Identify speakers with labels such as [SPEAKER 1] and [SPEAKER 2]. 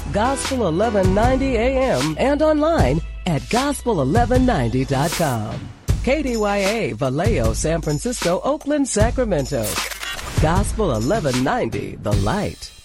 [SPEAKER 1] Gospel 1190 AM, and online at gospel1190.com. KDYA, Vallejo, San Francisco, Oakland, Sacramento. Gospel 1190, The Light.